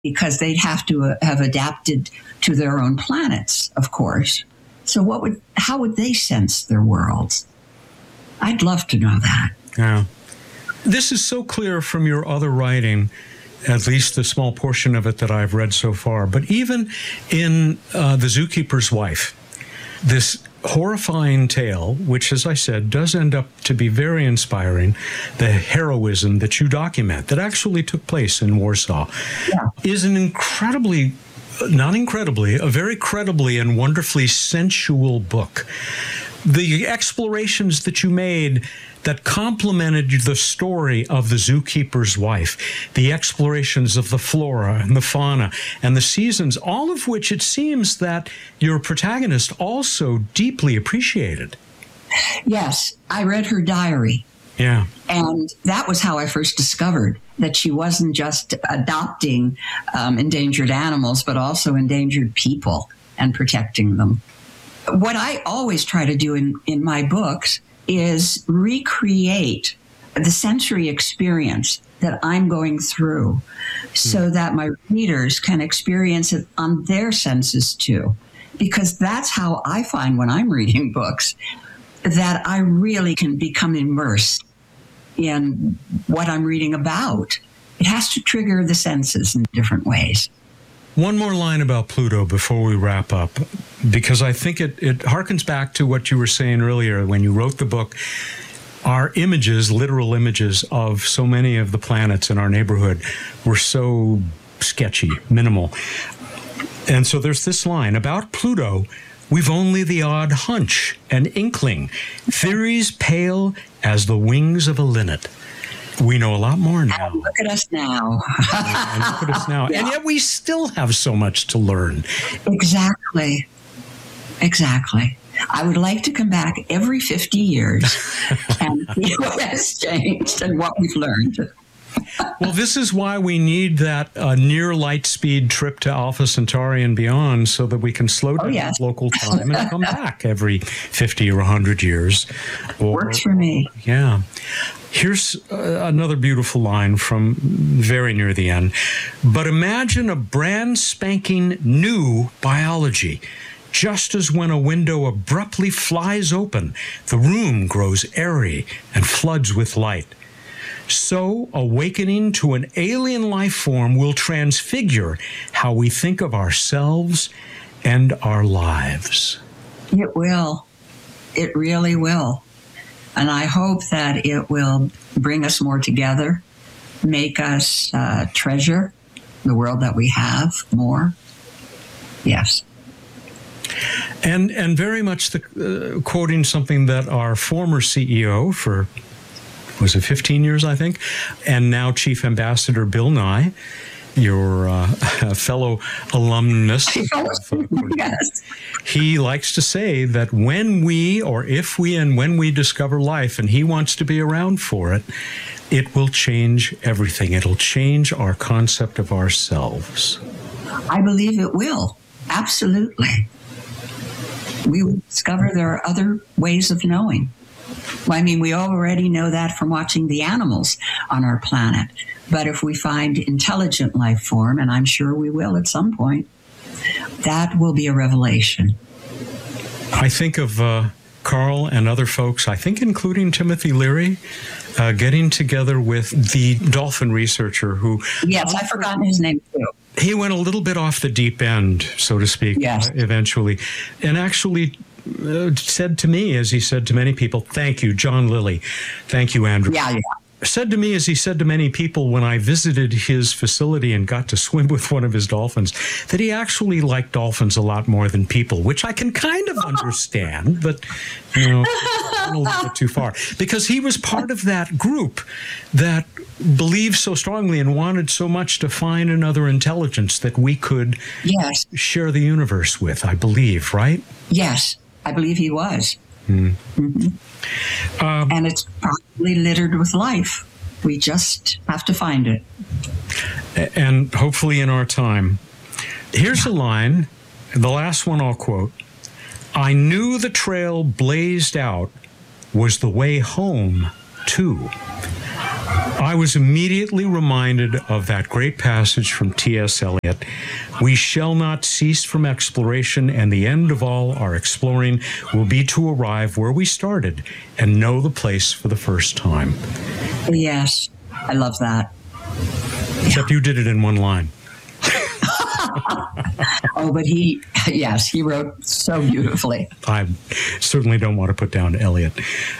because they'd have to have adapted to their own planets, of course. So how would they sense their worlds? I'd love to know that. Yeah. This is so clear from your other writing, at least the small portion of it that I've read so far. But even in The Zookeeper's Wife, this horrifying tale, which, as I said, does end up to be very inspiring, the heroism that you document that actually took place in Warsaw, is an incredibly, not incredibly, a very credibly and wonderfully sensual book. The explorations that you made that complemented the story of The Zookeeper's Wife, the explorations of the flora and the fauna and the seasons, all of which it seems that your protagonist also deeply appreciated. Yes, I read her diary. Yeah. And that was how I first discovered that she wasn't just adopting endangered animals, but also endangered people and protecting them. What I always try to do in my books is recreate the sensory experience that I'm going through so that my readers can experience it on their senses too. Because that's how I find when I'm reading books that I really can become immersed in what I'm reading about. It has to trigger the senses in different ways. One more line about Pluto before we wrap up, because I think it harkens back to what you were saying earlier when you wrote the book. Our images, literal images of so many of the planets in our neighborhood were so sketchy, minimal. And so there's this line about Pluto: we've only the odd hunch, an inkling, theories pale as the wings of a linnet. We know a lot more now. And look at us now. And look at us now. Yeah. And yet we still have so much to learn. Exactly. I would like to come back every 50 years and see what has changed and what we've learned. Well, this is why we need that near light speed trip to Alpha Centauri and beyond, so that we can slow down local time and come back every 50 or 100 years. Works for me. Yeah. Here's another beautiful line from very near the end. But imagine a brand spanking new biology. Just as when a window abruptly flies open, the room grows airy and floods with light. So, awakening to an alien life form will transfigure how we think of ourselves and our lives. It will. It really will. And I hope that it will bring us more together, make us treasure the world that we have more. Yes. And very much quoting something that our former CEO for, was it 15 years, I think, and now Chief Ambassador Bill Nye, your fellow alumnus. Yes. He likes to say that when we discover life, and he wants to be around for it, it will change everything. It'll change our concept of ourselves. I believe it will. Absolutely. We will discover there are other ways of knowing. Well, I mean, we already know that from watching the animals on our planet. But if we find intelligent life form, and I'm sure we will at some point, that will be a revelation. I think of Carl and other folks, I think including Timothy Leary, getting together with the dolphin researcher who... Yes, I've forgotten his name too. He went a little bit off the deep end, so to speak, eventually, and actually said to me, as he said to many people, thank you, John Lilly, thank you, Andrew. Yeah. Said to me, as he said to many people when I visited his facility and got to swim with one of his dolphins, that he actually liked dolphins a lot more than people, which I can kind of understand, but, a little bit too far. Because he was part of that group that believed so strongly and wanted so much to find another intelligence that we could share the universe with, I believe, right? Yes, I believe he was. Mm-hmm. And it's probably littered with life. We just have to find it. And hopefully in our time. Here's a line, the last one I'll quote. I knew the trail blazed out was the way home, too. I was immediately reminded of that great passage from T.S. Eliot. We shall not cease from exploration, and the end of all our exploring will be to arrive where we started and know the place for the first time. Yes, I love that. Except you did it in one line. Oh, but he wrote so beautifully. I certainly don't want to put down Eliot.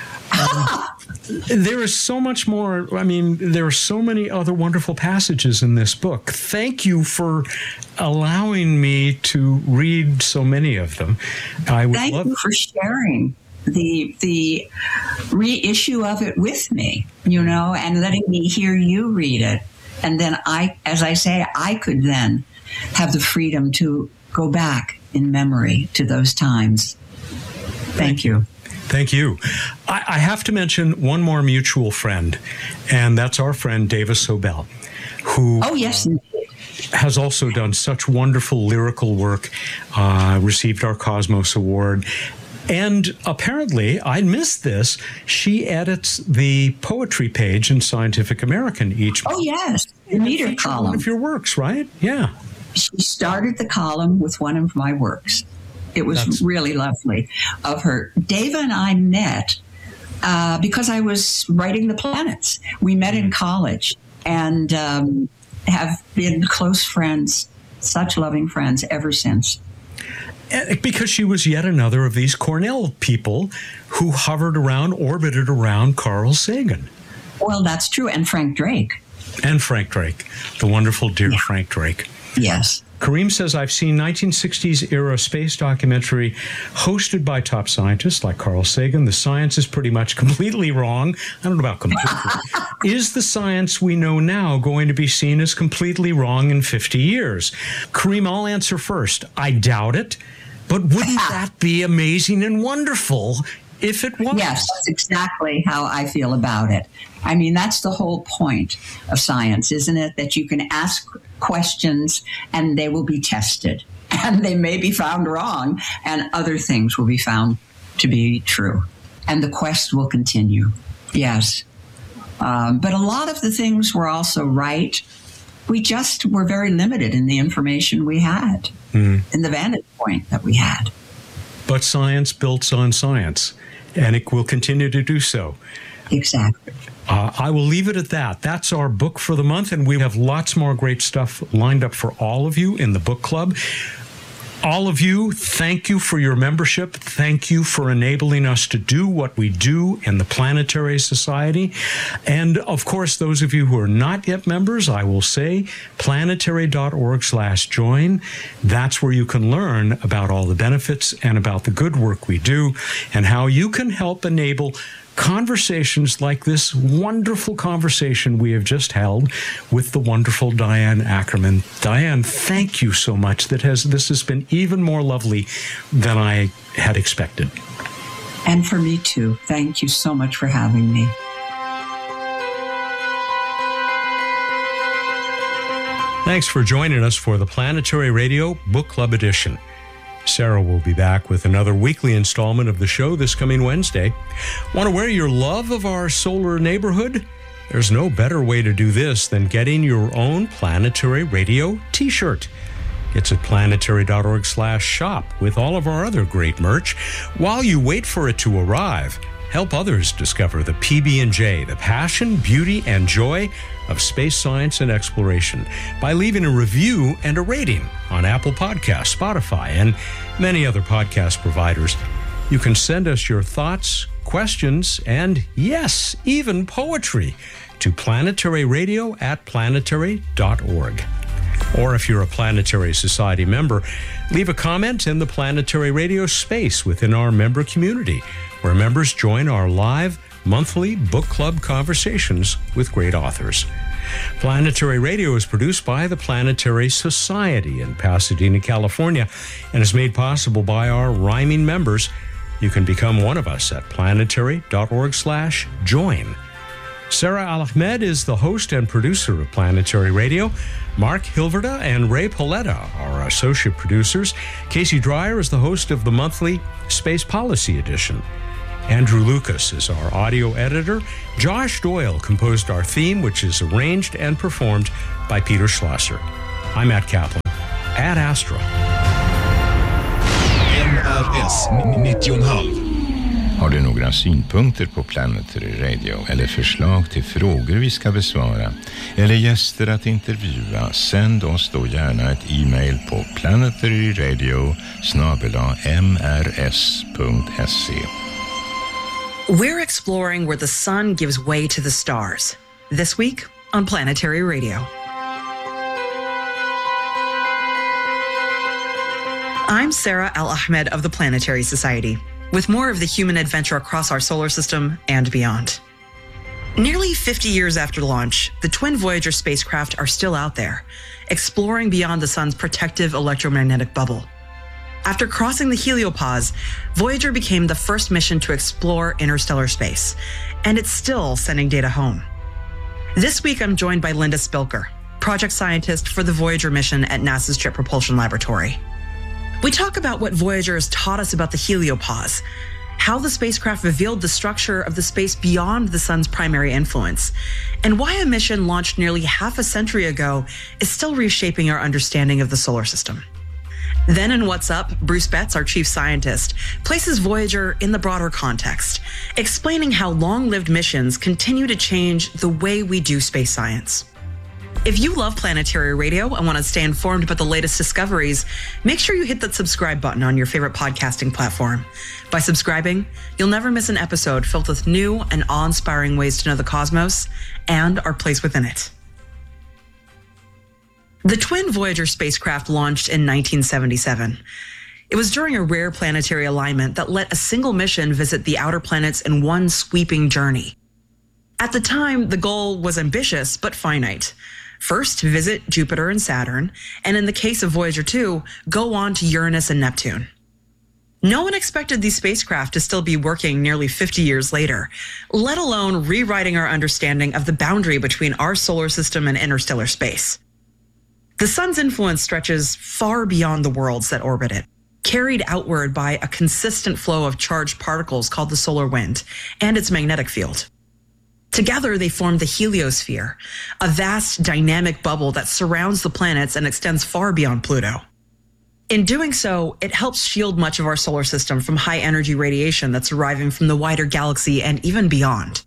There is so much more. I mean, there are so many other wonderful passages in this book. Thank you for allowing me to read so many of them. Thank you for sharing the reissue of it with me, and letting me hear you read it. And then I could then have the freedom to go back in memory to those times. Thank you. Thank you. I have to mention one more mutual friend, and that's our friend Davis Sobel, who has also done such wonderful lyrical work, received our Cosmos Award. And apparently, I missed this, she edits the poetry page in Scientific American each month. Oh, yes, the meter column. One of your works, right? Yeah. She started the column with one of my works. It was really lovely of her. Dava and I met because I was writing The Planets. We met in college and have been close friends, such loving friends ever since. Because she was yet another of these Cornell people who orbited around Carl Sagan. Well, that's true. And Frank Drake. The wonderful dear Frank Drake. Yes. Kareem says, I've seen 1960s era space documentary hosted by top scientists like Carl Sagan. The science is pretty much completely wrong. I don't know about completely. Is the science we know now going to be seen as completely wrong in 50 years? Kareem, I'll answer first. I doubt it. But wouldn't that be amazing and wonderful if it was? Yes, that's exactly how I feel about it. I mean, that's the whole point of science, isn't it? That you can ask questions and they will be tested. And they may be found wrong, and other things will be found to be true. And the quest will continue. Yes. But a lot of the things were also right. We just were very limited in the information we had, in the vantage point that we had. But science builds on science, and it will continue to do so. Exactly. I will leave it at that. That's our book for the month, and we have lots more great stuff lined up for all of you in the book club. All of you, thank you for your membership. Thank you for enabling us to do what we do in the Planetary Society. And of course, those of you who are not yet members, I will say planetary.org/join. That's where you can learn about all the benefits and about the good work we do and how you can help enable conversations like this wonderful conversation we have just held with the wonderful Diane Ackerman. Diane, thank you so much. This has been even more lovely than I had expected. And for me too. Thank you so much for having me. Thanks for joining us for the Planetary Radio Book Club Edition. Sarah will be back with another weekly installment of the show this coming Wednesday. Want to wear your love of our solar neighborhood? There's no better way to do this than getting your own Planetary Radio t-shirt. It's at planetary.org/shop with all of our other great merch. While you wait for it to arrive, help others discover the PB&J, the passion, beauty, and joy of space science and exploration by leaving a review and a rating on Apple Podcasts, Spotify, and many other podcast providers. You can send us your thoughts, questions, and yes, even poetry to planetaryradio@planetary.org. Or if you're a Planetary Society member, leave a comment in the Planetary Radio space within our member community, where members join our live monthly book club conversations with great authors. Planetary Radio is produced by the Planetary Society in Pasadena, California, and is made possible by our rhyming members. You can become one of us at planetary.org/join. Sarah Al-Ahmed is the host and producer of Planetary Radio. Mark Hilverda and Ray Paletta are our associate producers. Casey Dreyer is the host of the monthly Space Policy Edition. Andrew Lucas is our audio editor. Josh Doyle composed our theme, which is arranged and performed by Peter Schlosser. I'm Matt Kaplan. Ad Astra. NRS 90,5. Har du några synpunkter på Planetary Radio eller förslag till frågor vi ska besvara eller gäster att intervjua, sänd oss då gärna ett e-mail på planetaryradio@mrs.se. We're exploring where the sun gives way to the stars. This week on Planetary Radio. I'm Sarah Al-Ahmed of the Planetary Society, with more of the human adventure across our solar system and beyond. Nearly 50 years after launch, the twin Voyager spacecraft are still out there, exploring beyond the sun's protective electromagnetic bubble. After crossing the heliopause, Voyager became the first mission to explore interstellar space, and it's still sending data home. This week, I'm joined by Linda Spilker, project scientist for the Voyager mission at NASA's Jet Propulsion Laboratory. We talk about what Voyager has taught us about the heliopause, how the spacecraft revealed the structure of the space beyond the sun's primary influence, and why a mission launched nearly half a century ago is still reshaping our understanding of the solar system. Then in What's Up, Bruce Betts, our chief scientist, places Voyager in the broader context, explaining how long-lived missions continue to change the way we do space science. If you love Planetary Radio and want to stay informed about the latest discoveries, make sure you hit that subscribe button on your favorite podcasting platform. By subscribing, you'll never miss an episode filled with new and awe-inspiring ways to know the cosmos and our place within it. The twin Voyager spacecraft launched in 1977. It was during a rare planetary alignment that let a single mission visit the outer planets in one sweeping journey. At the time, the goal was ambitious but finite. First, visit Jupiter and Saturn, and in the case of Voyager 2, go on to Uranus and Neptune. No one expected these spacecraft to still be working nearly 50 years later, let alone rewriting our understanding of the boundary between our solar system and interstellar space. The sun's influence stretches far beyond the worlds that orbit it, carried outward by a consistent flow of charged particles called the solar wind and its magnetic field. Together, they form the heliosphere, a vast dynamic bubble that surrounds the planets and extends far beyond Pluto. In doing so, it helps shield much of our solar system from high-energy radiation that's arriving from the wider galaxy and even beyond.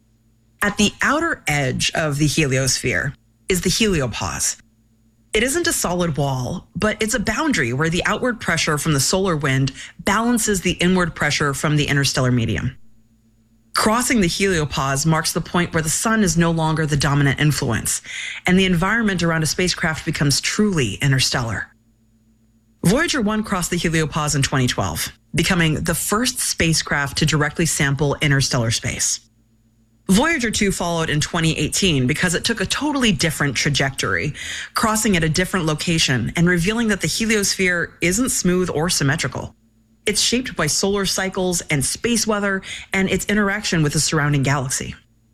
At the outer edge of the heliosphere is the heliopause. It isn't a solid wall, but it's a boundary where the outward pressure from the solar wind balances the inward pressure from the interstellar medium. Crossing the heliopause marks the point where the sun is no longer the dominant influence, and the environment around a spacecraft becomes truly interstellar. Voyager 1 crossed the heliopause in 2012, becoming the first spacecraft to directly sample interstellar space. Voyager 2 followed in 2018 because it took a totally different trajectory, crossing at a different location and revealing that the heliosphere isn't smooth or symmetrical. It's shaped by solar cycles and space weather and its interaction with the surrounding galaxy.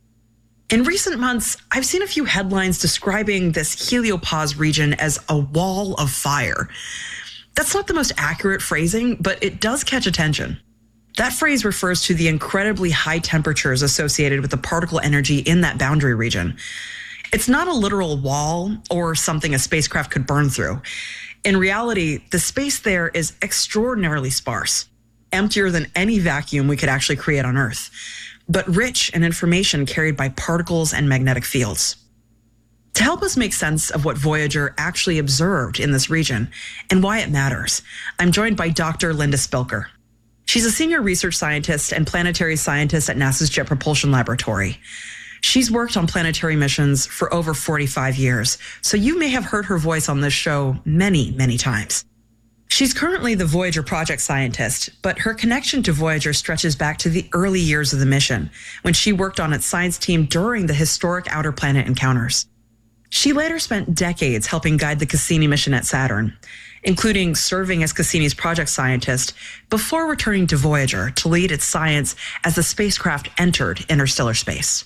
In recent months, I've seen a few headlines describing this heliopause region as a wall of fire. That's not the most accurate phrasing, but it does catch attention. That phrase refers to the incredibly high temperatures associated with the particle energy in that boundary region. It's not a literal wall or something a spacecraft could burn through. In reality, the space there is extraordinarily sparse, emptier than any vacuum we could actually create on Earth, but rich in information carried by particles and magnetic fields. To help us make sense of what Voyager actually observed in this region and why it matters, I'm joined by Dr. Linda Spilker. She's a senior research scientist and planetary scientist at NASA's Jet Propulsion Laboratory. She's worked on planetary missions for over 45 years, so you may have heard her voice on this show many, many times. She's currently the Voyager project scientist, but her connection to Voyager stretches back to the early years of the mission, when she worked on its science team during the historic outer planet encounters. She later spent decades helping guide the Cassini mission at Saturn, including serving as Cassini's project scientist before returning to Voyager to lead its science as the spacecraft entered interstellar space.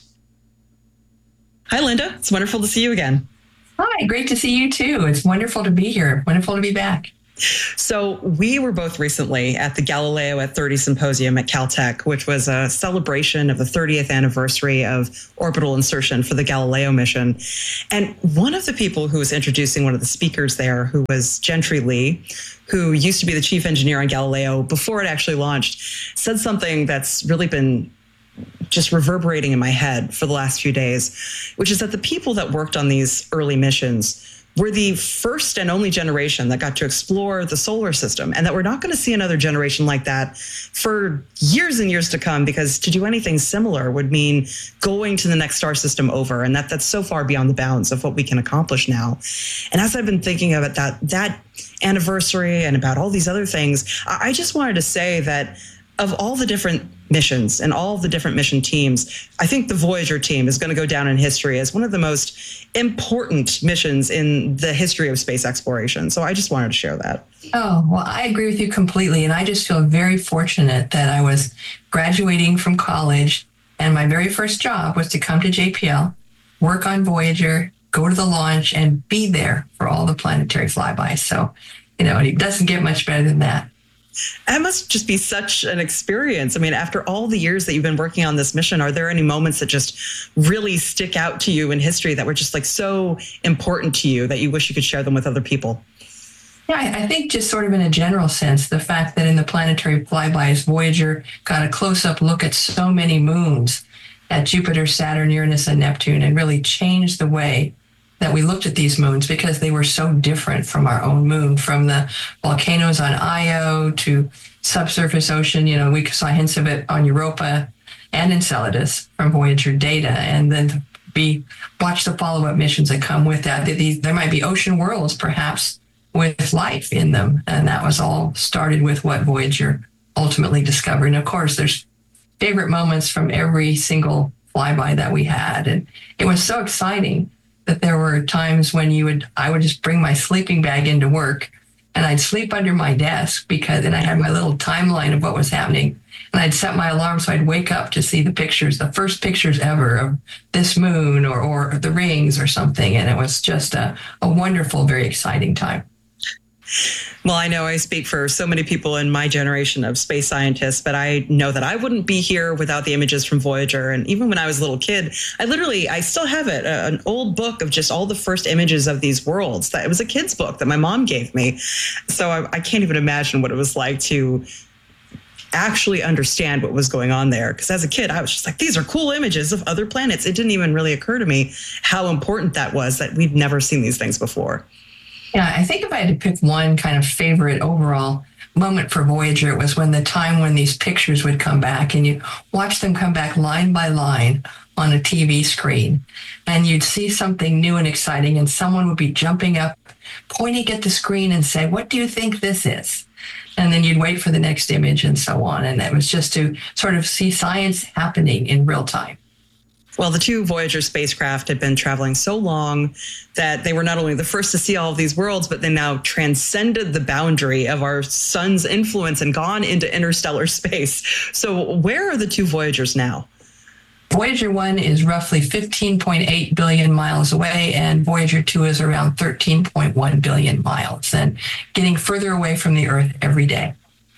Hi, Linda. It's wonderful to see you again. Hi, great to see you too. It's wonderful to be here. Wonderful to be back. So we were both recently at the Galileo at 30 Symposium at Caltech, which was a celebration of the 30th anniversary of orbital insertion for the Galileo mission. And one of the people who was introducing one of the speakers there, who was Gentry Lee, who used to be the chief engineer on Galileo before it actually launched, said something that's really been just reverberating in my head for the last few days, which is that the people that worked on these early missions were the first and only generation that got to explore the solar system, and that we're not going to see another generation like that for years and years to come, because to do anything similar would mean going to the next star system over, and that's so far beyond the bounds of what we can accomplish now. And as I've been thinking about that anniversary and about all these other things, I just wanted to say that of all the different missions and all the different mission teams, I think the Voyager team is going to go down in history as one of the most important missions in the history of space exploration. So I just wanted to share that. Oh, well, I agree with you completely. And I just feel very fortunate that I was graduating from college, and my very first job was to come to JPL, work on Voyager, go to the launch, and be there for all the planetary flybys. So, it doesn't get much better than that. That must just be such an experience. I mean, after all the years that you've been working on this mission, are there any moments that just really stick out to you in history that were just like so important to you that you wish you could share them with other people? Yeah, I think just sort of in a general sense, the fact that in the planetary flybys, Voyager got a close-up look at so many moons at Jupiter, Saturn, Uranus, and Neptune, and really changed the way that we looked at these moons, because they were so different from our own moon, from the volcanoes on Io to subsurface ocean. We saw hints of it on Europa and Enceladus from Voyager data. And then watch the follow-up missions that come with that. There might be ocean worlds, perhaps, with life in them. And that was all started with what Voyager ultimately discovered. And of course, there's favorite moments from every single flyby that we had. And it was so exciting that there were times when I would just bring my sleeping bag into work, and I'd sleep under my desk then I had my little timeline of what was happening. And I'd set my alarm so I'd wake up to see the first pictures ever of this moon or the rings or something. And it was just a wonderful, very exciting time. Well, I know I speak for so many people in my generation of space scientists, but I know that I wouldn't be here without the images from Voyager. And even when I was a little kid, I still have it, an old book of just all the first images of these worlds. It was a kid's book that my mom gave me. So I can't even imagine what it was like to actually understand what was going on there. Because as a kid, I was just like, these are cool images of other planets. It didn't even really occur to me how important that was, that we'd never seen these things before. Yeah, I think if I had to pick one kind of favorite overall moment for Voyager, it was when these pictures would come back, and you watch them come back line by line on a TV screen, and you'd see something new and exciting, and someone would be jumping up, pointing at the screen and say, "What do you think this is?" And then you'd wait for the next image and so on. And that was just to sort of see science happening in real time. Well, the two Voyager spacecraft had been traveling so long that they were not only the first to see all of these worlds, but they now transcended the boundary of our sun's influence and gone into interstellar space. So where are the two Voyagers now? Voyager 1 is roughly 15.8 billion miles away, and Voyager 2 is around 13.1 billion miles, and getting further away from the Earth every day.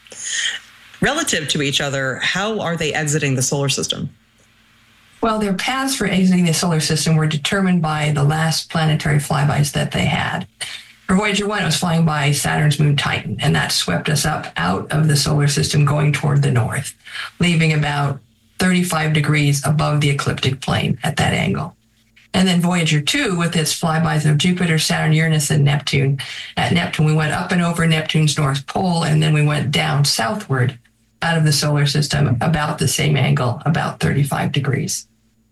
Relative to each other, how are they exiting the solar system? Well, their paths for exiting the solar system were determined by the last planetary flybys that they had. For Voyager 1, it was flying by Saturn's moon Titan, and that swept us up out of the solar system going toward the north, leaving about 35 degrees above the ecliptic plane at that angle. And then Voyager 2, with its flybys of Jupiter, Saturn, Uranus, and Neptune. At Neptune, we went up and over Neptune's north pole, and then we went down southward out of the solar system about the same angle, about 35 degrees.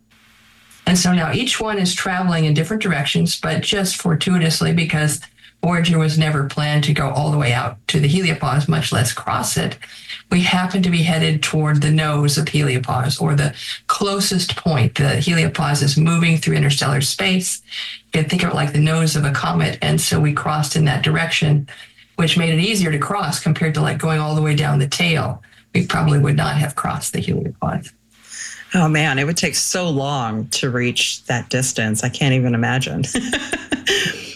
And so now each one is traveling in different directions, but just fortuitously, because Voyager was never planned to go all the way out to the heliopause, much less cross it, we happen to be headed toward the nose of heliopause, or the closest point. The heliopause is moving through interstellar space. You can think of it like the nose of a comet. And so we crossed in that direction, which made it easier to cross compared to like going all the way down the tail. We probably would not have crossed the heliopause. Oh man, it would take so long to reach that distance. I can't even imagine.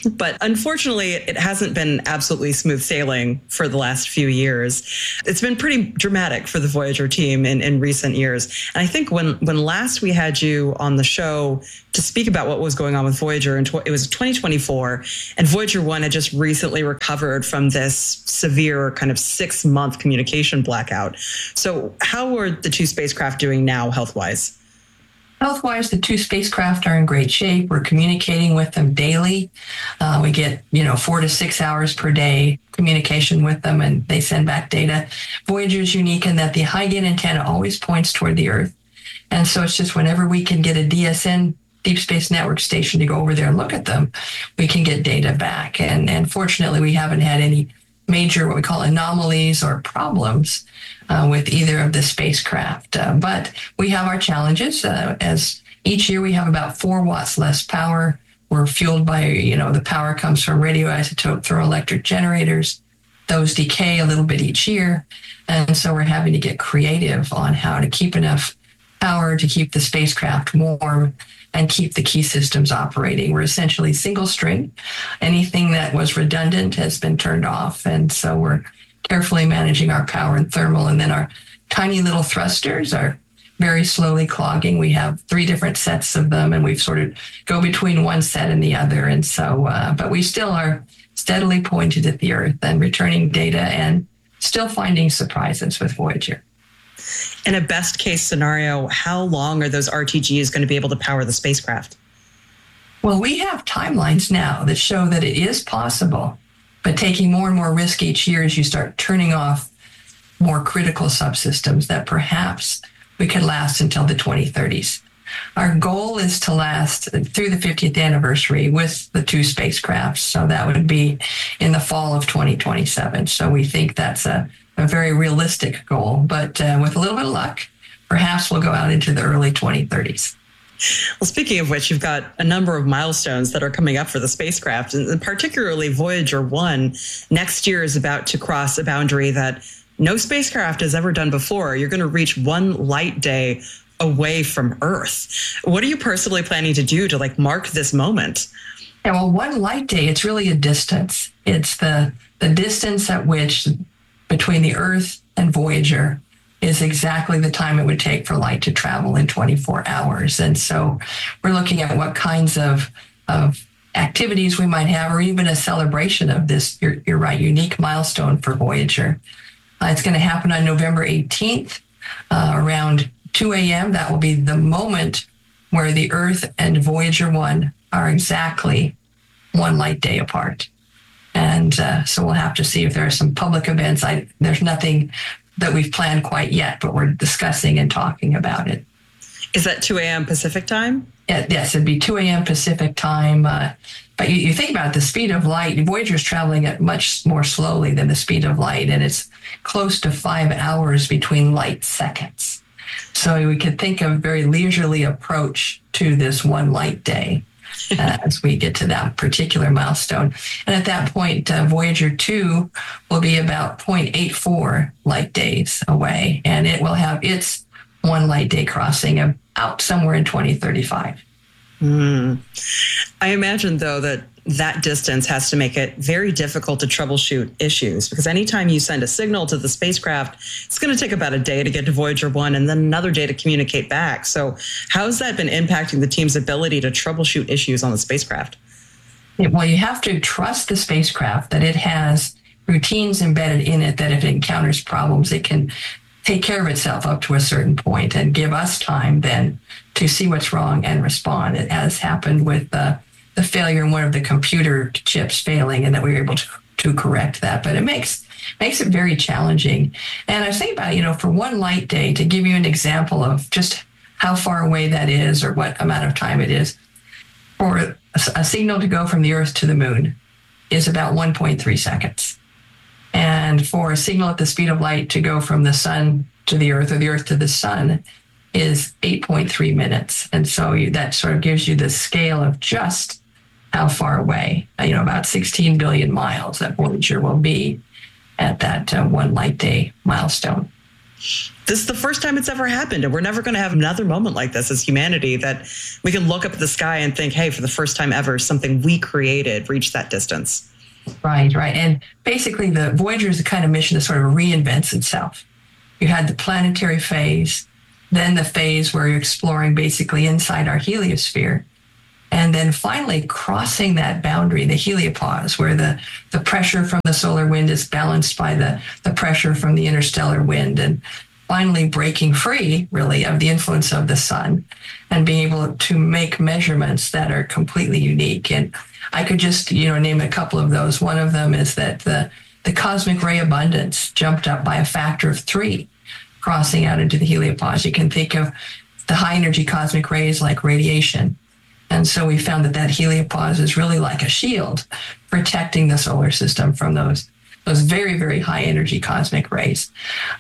But unfortunately, it hasn't been absolutely smooth sailing for the last few years. It's been pretty dramatic for the Voyager team in recent years. And I think when last we had you on the show to speak about what was going on with Voyager, it was 2024, and Voyager 1 had just recently recovered from this severe kind of 6-month communication blackout. So how are the two spacecraft doing now health-wise? Health-wise, the two spacecraft are in great shape. We're communicating with them daily. We get, 4 to 6 hours per day communication with them, and they send back data. Voyager is unique in that the high-gain antenna always points toward the Earth. And so it's just whenever we can get a DSN, Deep Space Network station, to go over there and look at them, we can get data back. And fortunately, we haven't had any major, what we call anomalies or problems with either of the spacecraft. But we have our challenges. As each year we have about 4 watts less power. We're fueled by, the power comes from radioisotope thermoelectric generators. Those decay a little bit each year. And so we're having to get creative on how to keep enough power to keep the spacecraft warm and keep the key systems operating. We're essentially single string. Anything that was redundant has been turned off. And so we're carefully managing our power and thermal. And then our tiny little thrusters are very slowly clogging. We have 3 different sets of them, and we've sort of go between one set and the other. And so, but we still are steadily pointed at the Earth and returning data and still finding surprises with Voyager. In a best case scenario, how long are those RTGs going to be able to power the spacecraft? Well, we have timelines now that show that it is possible, but taking more and more risk each year as you start turning off more critical subsystems that perhaps we could last until the 2030s. Our goal is to last through the 50th anniversary with the 2 spacecrafts. So that would be in the fall of 2027. So we think that's a very realistic goal, but with a little bit of luck, perhaps we'll go out into the early 2030s. Well, speaking of which, you've got a number of milestones that are coming up for the spacecraft, and particularly Voyager 1 next year is about to cross a boundary that no spacecraft has ever done before. You're going to reach 1 light day away from Earth. What are you personally planning to do to mark this moment? Yeah, well, 1 light day, it's really a distance. It's the distance at which between the Earth and Voyager is exactly the time it would take for light to travel in 24 hours. And so we're looking at what kinds of activities we might have, or even a celebration of this, you're right, unique milestone for Voyager. It's going to happen on November 18th around 2 a.m. That will be the moment where the Earth and Voyager 1 are exactly 1 light day apart. And so we'll have to see if there are some public events. There's nothing that we've planned quite yet, but we're discussing and talking about it. Is that 2 a.m. Pacific time? Yes, it'd be 2 a.m. Pacific time. But you think about it, the speed of light, Voyager is traveling at much more slowly than the speed of light, and it's close to 5 hours between light seconds. So we could think of a very leisurely approach to this 1 light day as we get to that particular milestone. And at that point, Voyager 2 will be about 0.84 light days away, and it will have its 1 light day crossing out somewhere in 2035. I imagine, though, that distance has to make it very difficult to troubleshoot issues, because anytime you send a signal to the spacecraft, it's going to take about a day to get to Voyager 1 and then another day to communicate back. So how has that been impacting the team's ability to troubleshoot issues on the spacecraft? Well, you have to trust the spacecraft that it has routines embedded in it that if it encounters problems, it can take care of itself up to a certain point and give us time then to see what's wrong and respond. It has happened with the failure in one of the computer chips failing, and that we were able to correct that. But it makes it very challenging. And I was thinking about, for 1 light day, to give you an example of just how far away that is or what amount of time it is, for a signal to go from the Earth to the moon is about 1.3 seconds. And for a signal at the speed of light to go from the sun to the Earth or the Earth to the sun is 8.3 minutes. And so that sort of gives you the scale of just how far away, about 16 billion miles that Voyager will be at that 1 light day milestone. this is the first time it's ever happened. And we're never going to have another moment like this as humanity, that we can look up at the sky and think, hey, for the first time ever, something we created reached that distance. Right. And basically the Voyager is the kind of mission that sort of reinvents itself. You had the planetary phase, then the phase where you're exploring basically inside our heliosphere, and then finally crossing that boundary, the heliopause, where the pressure from the solar wind is balanced by the pressure from the interstellar wind, and finally breaking free, really, of the influence of the sun and being able to make measurements that are completely unique. And I could just, name a couple of those. One of them is that the cosmic ray abundance jumped up by a factor of 3, crossing out into the heliopause. You can think of the high energy cosmic rays like radiation. And so we found that heliopause is really like a shield protecting the solar system from those very, very high energy cosmic rays.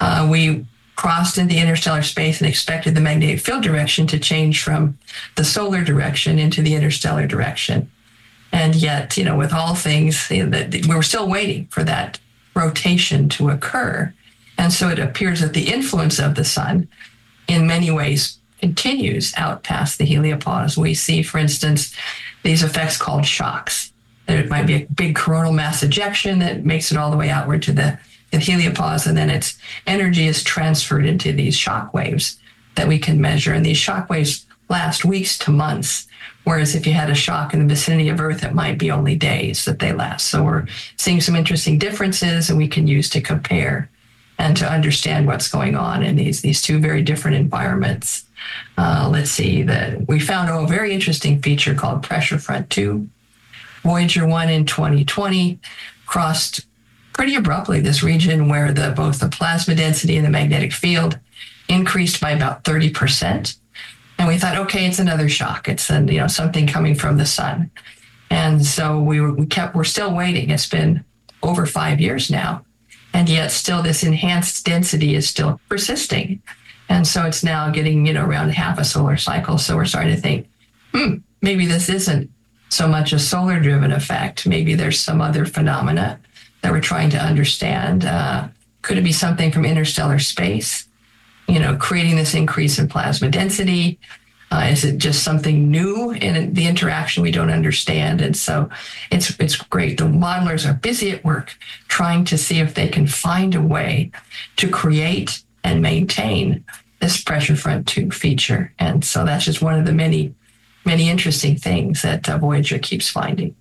We crossed into interstellar space and expected the magnetic field direction to change from the solar direction into the interstellar direction. And yet, with all things, we were still waiting for that rotation to occur. And so it appears that the influence of the sun in many ways continues out past the heliopause. We see, for instance, these effects called shocks. There might be a big coronal mass ejection that makes it all the way outward to the heliopause, and then its energy is transferred into these shock waves that we can measure. And these shock waves last weeks to months, whereas if you had a shock in the vicinity of Earth, it might be only days that they last. So we're seeing some interesting differences, and we can use to compare and to understand what's going on in these two very different environments. Let's see, we found a very interesting feature called Pressure Front 2. Voyager 1 in 2020 crossed pretty abruptly this region where both the plasma density and the magnetic field increased by about 30%. And we thought, okay, it's another shock. It's something coming from the sun. And so we're still waiting. It's been over 5 years now. And yet still this enhanced density is still persisting. And so it's now getting, around half a solar cycle. So we're starting to think, maybe this isn't so much a solar-driven effect. Maybe there's some other phenomena that we're trying to understand. Could it be something from interstellar space, creating this increase in plasma density? Is it just something new in the interaction we don't understand? And so it's great. The modelers are busy at work trying to see if they can find a way to create and maintain this Pressure Front 2 feature. And so that's just one of the many, many interesting things that Voyager keeps finding.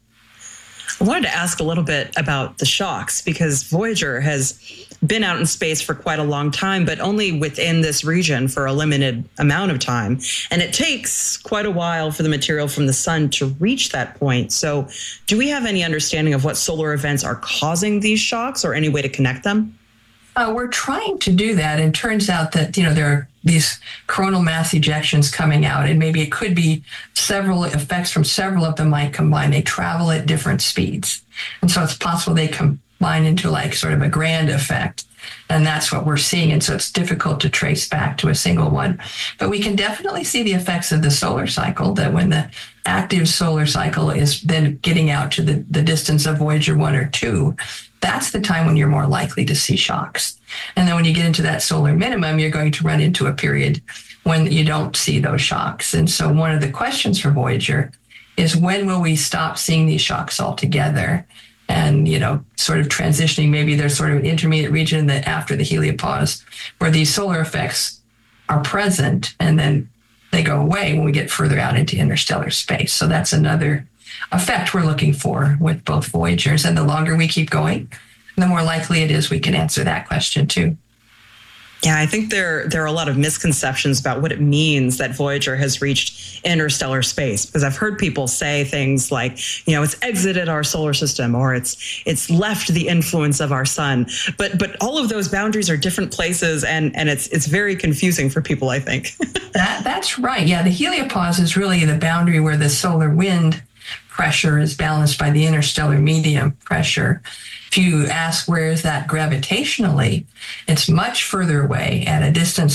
I wanted to ask a little bit about the shocks, because Voyager has been out in space for quite a long time, but only within this region for a limited amount of time. And it takes quite a while for the material from the sun to reach that point. So do we have any understanding of what solar events are causing these shocks, or any way to connect them? We're trying to do that. And it turns out that, there are these coronal mass ejections coming out, and maybe it could be several effects from several of them might combine. They travel at different speeds. And so it's possible they combine into like sort of a grand effect. And that's what we're seeing. And so it's difficult to trace back to a single one. But we can definitely see the effects of the solar cycle, that when the active solar cycle is then getting out to the distance of Voyager 1 or 2, that's the time when you're more likely to see shocks. And then when you get into that solar minimum, you're going to run into a period when you don't see those shocks. And so one of the questions for Voyager is, when will we stop seeing these shocks altogether? And, sort of transitioning, maybe there's sort of an intermediate region that after the heliopause where these solar effects are present, and then they go away when we get further out into interstellar space. So that's another effect we're looking for with both Voyagers. And the longer we keep going, the more likely it is we can answer that question too. Yeah, I think there are a lot of misconceptions about what it means that Voyager has reached interstellar space, because I've heard people say things like, it's exited our solar system, or it's left the influence of our sun. But all of those boundaries are different places, and it's very confusing for people, I think. That's right. Yeah, the heliopause is really the boundary where the solar wind pressure is balanced by the interstellar medium pressure. If you ask where is that gravitationally, it's much further away at a distance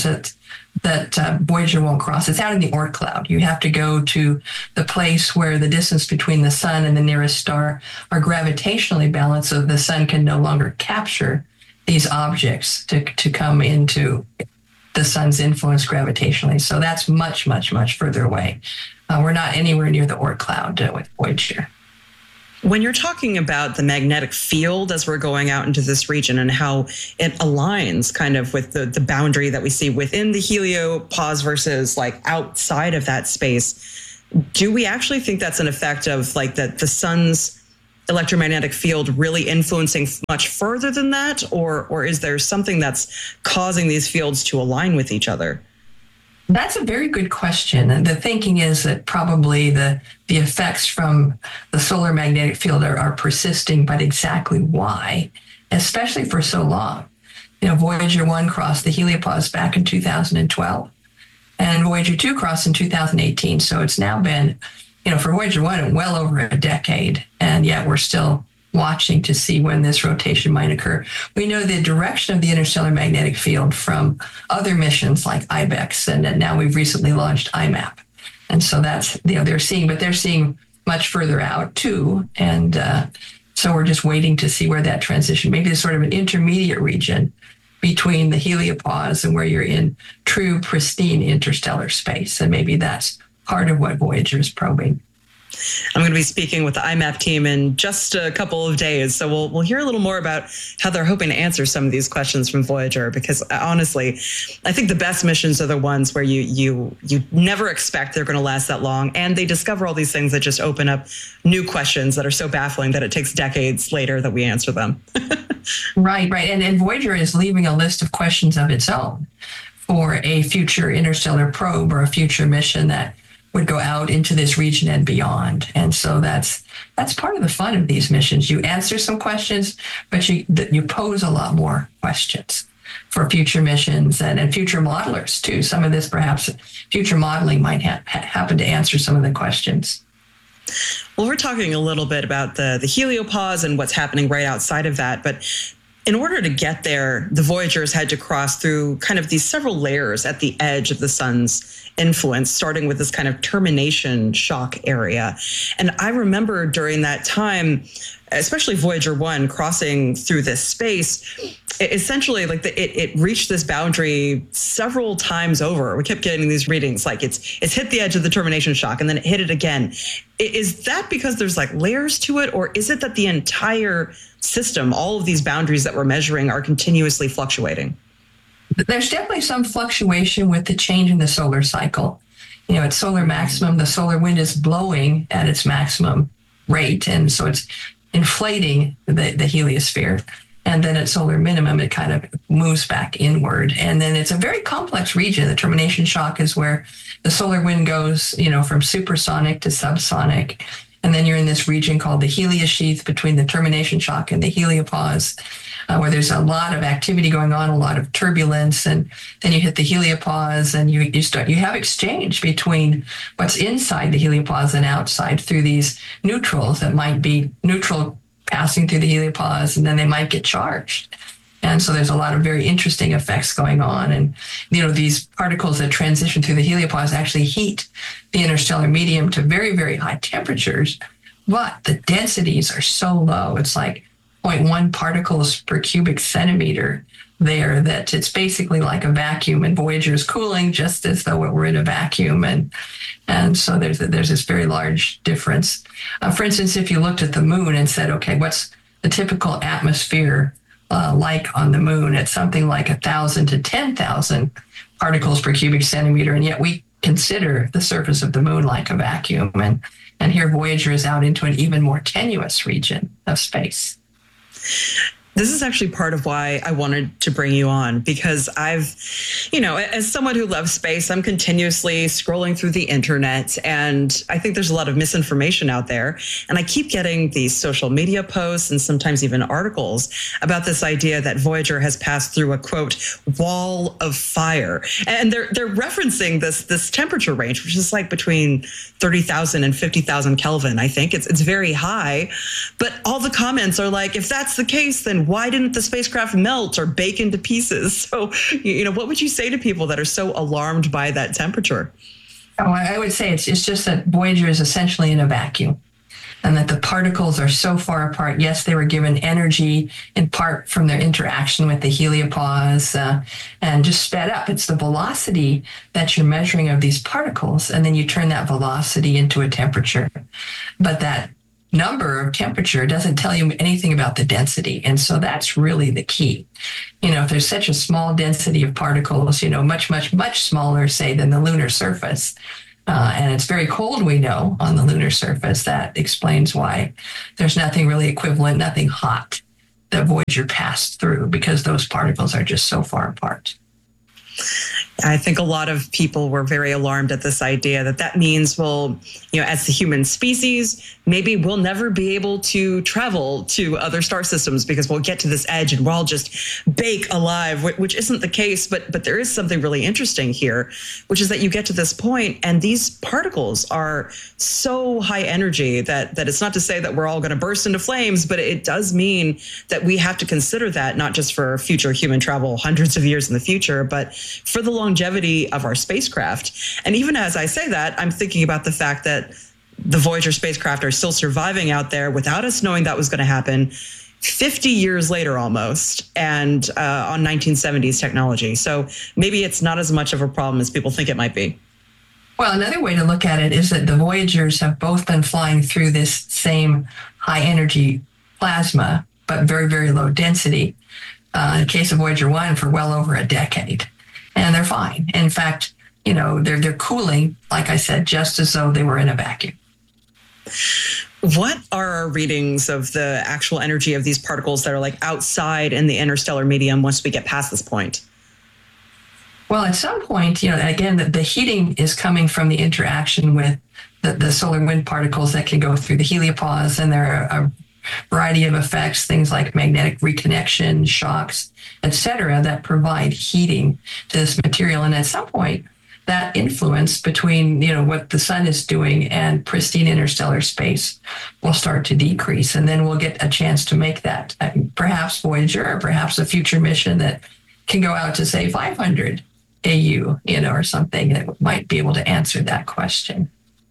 that Voyager won't cross. It's out in the Oort cloud. You have to go to the place where the distance between the sun and the nearest star are gravitationally balanced, so the sun can no longer capture these objects to come into the sun's influence gravitationally. So that's much, much, much further away. We're not anywhere near the Oort cloud with Voyager. When you're talking about the magnetic field as we're going out into this region and how it aligns kind of with the boundary that we see within the heliopause versus like outside of that space, do we actually think that's an effect of like the sun's electromagnetic field really influencing much further than that? Or is there something that's causing these fields to align with each other? That's a very good question. And the thinking is that probably the effects from the solar magnetic field are persisting, but exactly why, especially for so long. Voyager 1 crossed the heliopause back in 2012, and Voyager 2 crossed in 2018. So it's now been, for Voyager 1, well over a decade, and yet we're still watching to see when this rotation might occur. We know the direction of the interstellar magnetic field from other missions like IBEX, and now we've recently launched IMAP. And so that's, they're seeing much further out too. And so we're just waiting to see where that transition, maybe it's sort of an intermediate region between the heliopause and where you're in true pristine interstellar space. And maybe that's part of what Voyager is probing. I'm going to be speaking with the IMAP team in just a couple of days. So we'll hear a little more about how they're hoping to answer some of these questions from Voyager, because honestly, I think the best missions are the ones where you never expect they're going to last that long. And they discover all these things that just open up new questions that are so baffling that it takes decades later that we answer them. Right. And Voyager is leaving a list of questions of its own for a future interstellar probe or a future mission that would go out into this region and beyond. And so that's part of the fun of these missions. You answer some questions, but you pose a lot more questions for future missions and future modelers too. Some of this, perhaps future modeling might happen to answer some of the questions. Well, we're talking a little bit about the heliopause and what's happening right outside of that, but in order to get there, the Voyagers had to cross through kind of these several layers at the edge of the sun's influence, starting with this kind of termination shock area. And I remember during that time, especially Voyager 1 crossing through this space, essentially like it reached this boundary several times over. We kept getting these readings like it's hit the edge of the termination shock and then it hit it again. Is that because there's like layers to it, or is it that the entire system, all of these boundaries that we're measuring, are continuously fluctuating? There's definitely some fluctuation with the change in the solar cycle. At solar maximum, the solar wind is blowing at its maximum rate, and so it's inflating the heliosphere. And then at solar minimum, it kind of moves back inward. And then it's a very complex region. The termination shock is where the solar wind goes, from supersonic to subsonic. And then you're in this region called the heliosheath between the termination shock and the heliopause, where there's a lot of activity going on, a lot of turbulence. And then you hit the heliopause and you have exchange between what's inside the heliopause and outside through these neutrals that might be neutral passing through the heliopause, and then they might get charged. And so there's a lot of very interesting effects going on. And, these particles that transition through the heliopause actually heat the interstellar medium to very, very high temperatures, but the densities are so low. It's like 0.1 particles per cubic centimeter there, that it's basically like a vacuum, and Voyager is cooling just as though it were in a vacuum. And so there's this very large difference. For instance, if you looked at the moon and said, okay, what's the typical atmosphere like on the moon? It's something like 1,000 to 10,000 particles per cubic centimeter, and yet we consider the surface of the moon like a vacuum. And here Voyager is out into an even more tenuous region of space. This is actually part of why I wanted to bring you on, because I've, as someone who loves space, I'm continuously scrolling through the internet, and I think there's a lot of misinformation out there. And I keep getting these social media posts and sometimes even articles about this idea that Voyager has passed through a, quote, wall of fire. And they're referencing this temperature range, which is like between 30,000 and 50,000 Kelvin, I think. It's very high. But all the comments are like, if that's the case, then why didn't the spacecraft melt or bake into pieces? So, what would you say to people that are so alarmed by that temperature? Oh, I would say it's just that Voyager is essentially in a vacuum. and that the particles are so far apart. Yes, they were given energy in part from their interaction with the heliopause and just sped up. It's the velocity that you're measuring of these particles, and then you turn that velocity into a temperature. But that number of temperature doesn't tell you anything about the density. And so that's really the key. If there's such a small density of particles, much, much, much smaller, say, than the lunar surface, and it's very cold, we know, on the lunar surface, that explains why there's nothing really equivalent, nothing hot that Voyager passed through, because those particles are just so far apart. I think a lot of people were very alarmed at this idea that means, well, as the human species, maybe we'll never be able to travel to other star systems because we'll get to this edge and we'll all just bake alive, which isn't the case. But there is something really interesting here, which is that you get to this point and these particles are so high energy that it's not to say that we're all going to burst into flames, but it does mean that we have to consider that not just for future human travel hundreds of years in the future, but for the longevity of our spacecraft. And even as I say that, I'm thinking about the fact that the Voyager spacecraft are still surviving out there without us knowing that was going to happen 50 years later almost, and on 1970s technology. So maybe it's not as much of a problem as people think it might be. Well, another way to look at it is that the Voyagers have both been flying through this same high energy plasma, but very, very low density. In the case of Voyager 1, for well over a decade. And they're fine. In fact, they're cooling, like I said, just as though they were in a vacuum. What are our readings of the actual energy of these particles that are like outside in the interstellar medium once we get past this point? Well, at some point, again, the heating is coming from the interaction with the solar wind particles that can go through the heliopause, and there are a variety of effects, things like magnetic reconnection, shocks, etc., that provide heating to this material. And at some point, that influence between what the sun is doing and pristine interstellar space will start to decrease, and then we'll get a chance to make that. Perhaps Voyager, or perhaps a future mission that can go out to, say, 500 AU, or something that might be able to answer that question.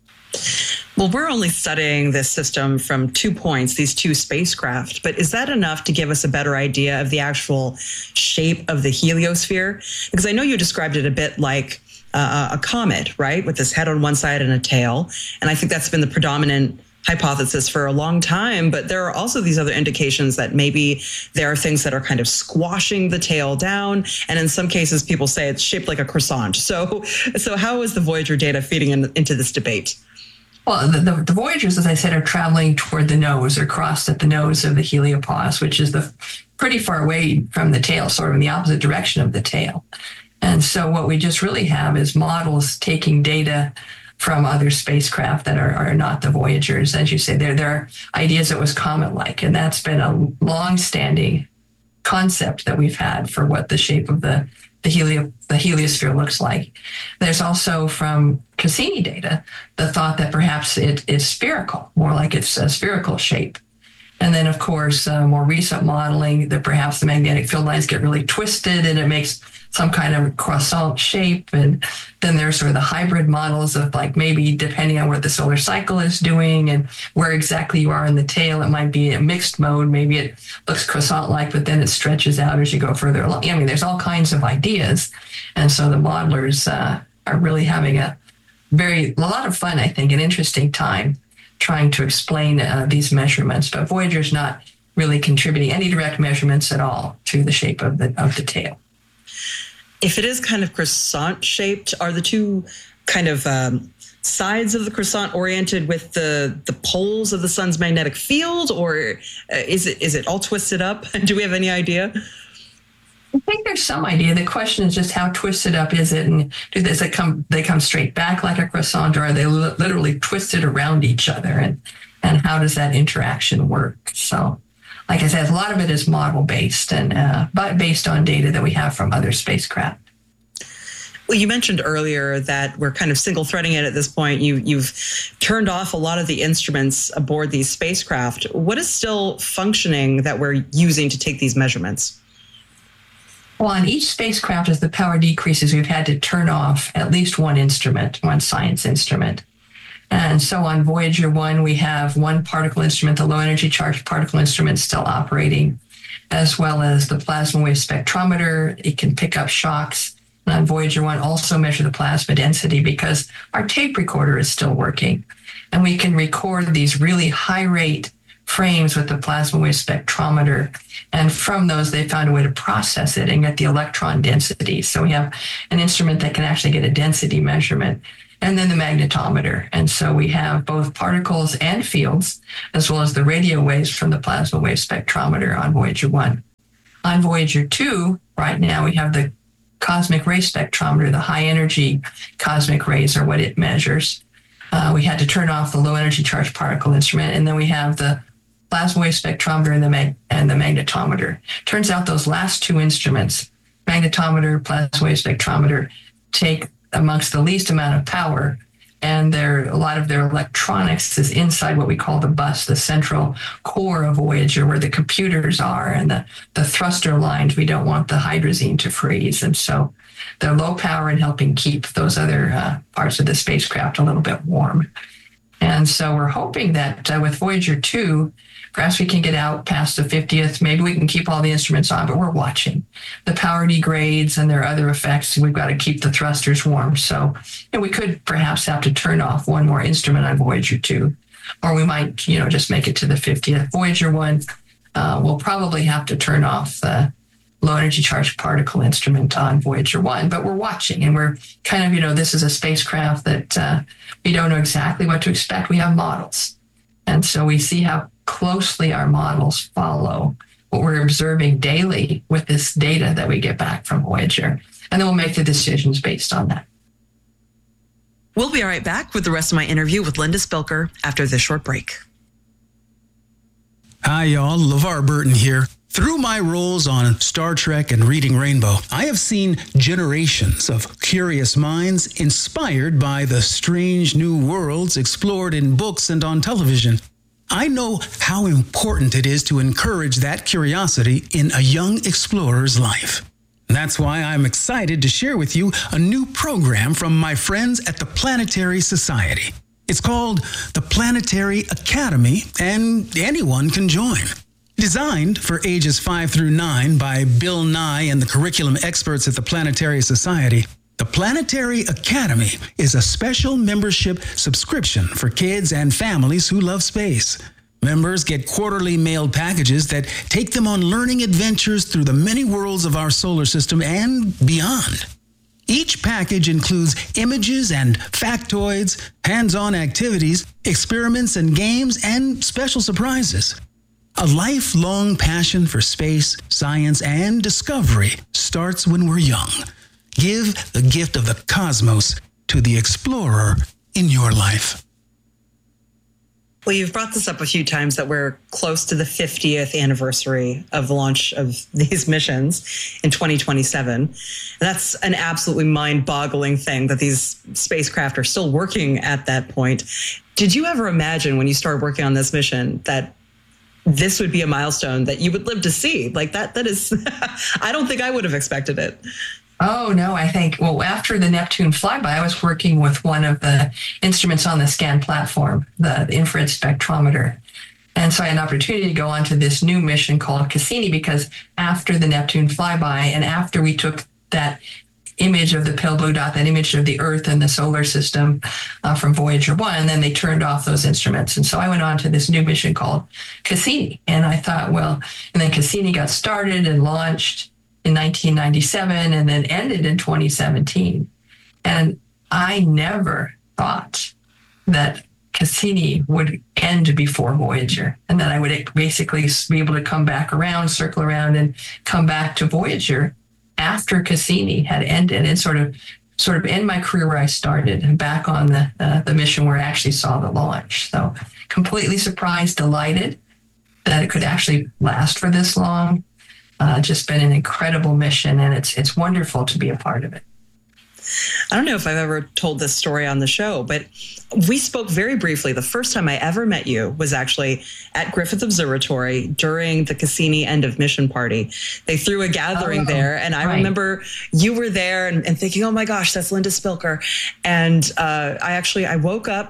Well, we're only studying this system from 2 points, these two spacecraft, but is that enough to give us a better idea of the actual shape of the heliosphere? Because I know you described it a bit like a comet, right, with this head on one side and a tail. And I think that's been the predominant hypothesis for a long time, but there are also these other indications that maybe there are things that are kind of squashing the tail down. And in some cases, people say it's shaped like a croissant. So how is the Voyager data feeding into this debate? Well, the Voyagers, as I said, are traveling toward the nose, or crossed at the nose of the heliopause, which is pretty far away from the tail, sort of in the opposite direction of the tail. And so what we just really have is models taking data from other spacecraft that are not the Voyagers. As you say, there are ideas it was comet-like, and that's been a long-standing concept that we've had for what the shape of the heliosphere looks like. There's also, from Cassini data, the thought that perhaps it is spherical, more like it's a spherical shape. And then, of course, more recent modeling that perhaps the magnetic field lines get really twisted and it makes some kind of croissant shape. And then there's sort of the hybrid models of, like, maybe depending on what the solar cycle is doing and where exactly you are in the tail, it might be a mixed mode. Maybe it looks croissant-like, but then it stretches out as you go further along. I mean, there's all kinds of ideas. And so the modelers are really having a lot of fun, I think, an interesting time trying to explain these measurements. But Voyager's not really contributing any direct measurements at all to the shape of the tail. If it is kind of croissant shaped, are the two kind of sides of the croissant oriented with the poles of the sun's magnetic field, or is it all twisted up? Do we have any idea? I think there's some idea. The question is just how twisted up is it, and they come straight back like a croissant, or are they literally twisted around each other, and how does that interaction work? So, like I said, a lot of it is model based, and but based on data that we have from other spacecraft. Well, you mentioned earlier that we're kind of single threading it at this point. You've turned off a lot of the instruments aboard these spacecraft. What is still functioning that we're using to take these measurements? Well, on each spacecraft, as the power decreases, we've had to turn off at least one instrument, one science instrument. And so on Voyager 1, we have one particle instrument, the low energy charged particle instrument, still operating, as well as the plasma wave spectrometer. It can pick up shocks. And on Voyager 1, also measure the plasma density because our tape recorder is still working. And we can record these really high rate frames with the plasma wave spectrometer. And from those, they found a way to process it and get the electron density. So we have an instrument that can actually get a density measurement. And then the magnetometer. And so we have both particles and fields, as well as the radio waves from the plasma wave spectrometer on Voyager 1. On Voyager 2, right now we have the cosmic ray spectrometer. The high energy cosmic rays are what it measures. We had to turn off the low energy charged particle instrument. And then we have the plasma wave spectrometer and the magnetometer. Turns out those last two instruments, magnetometer, plasma wave spectrometer, take amongst the least amount of power, and a lot of their electronics is inside what we call the bus, the central core of Voyager, where the computers are and the thruster lines. We don't want the hydrazine to freeze, and so they're low power in helping keep those other parts of the spacecraft a little bit warm. And so we're hoping that with Voyager 2, perhaps we can get out past the 50th. Maybe we can keep all the instruments on, but we're watching. The power degrades and there are other effects. We've got to keep the thrusters warm. So we could perhaps have to turn off one more instrument on Voyager 2, or we might, just make it to the 50th. Voyager 1, we'll probably have to turn off the low energy charged particle instrument on Voyager 1, but we're watching, and we're kind of, this is a spacecraft that we don't know exactly what to expect. We have models. And so we see how closely our models follow what we're observing daily with this data that we get back from Voyager. And then we'll make the decisions based on that. We'll be right back with the rest of my interview with Linda Spilker after this short break. Hi, y'all. LeVar Burton here. Through my roles on Star Trek and Reading Rainbow, I have seen generations of curious minds inspired by the strange new worlds explored in books and on television. I know how important it is to encourage that curiosity in a young explorer's life. That's why I'm excited to share with you a new program from my friends at the Planetary Society. It's called the Planetary Academy, and anyone can join. Designed for ages 5 through 9 by Bill Nye and the curriculum experts at the Planetary Society, the Planetary Academy is a special membership subscription for kids and families who love space. Members get quarterly mailed packages that take them on learning adventures through the many worlds of our solar system and beyond. Each package includes images and factoids, hands-on activities, experiments and games, and special surprises. A lifelong passion for space, science, and discovery starts when we're young. Give the gift of the cosmos to the explorer in your life. Well, you've brought this up a few times that we're close to the 50th anniversary of the launch of these missions in 2027. That's an absolutely mind-boggling thing that these spacecraft are still working at that point. Did you ever imagine when you started working on this mission that this would be a milestone that you would live to see? Like that is, I don't think I would have expected it. Oh, no, I think, after the Neptune flyby, I was working with one of the instruments on the SCAN platform, the infrared spectrometer. And so I had an opportunity to go on to this new mission called Cassini, because after the Neptune flyby and after we took that image of the pale blue dot, that image of the Earth and the solar system from Voyager 1, and then they turned off those instruments. And so I went on to this new mission called Cassini. And I thought, and then Cassini got started and launched in 1997 and then ended in 2017. And I never thought that Cassini would end before Voyager, and that I would basically be able to come back around, circle around, and come back to Voyager after Cassini had ended, and sort of end my career where I started, and back on the mission where I actually saw the launch. So completely surprised, delighted that it could actually last for this long. Just been an incredible mission, and it's wonderful to be a part of it. I don't know if I've ever told this story on the show, but we spoke very briefly. The first time I ever met you was actually at Griffith Observatory during the Cassini end of mission party. They threw a gathering there, and I remember you were there and thinking, oh my gosh, that's Linda Spilker. And I woke up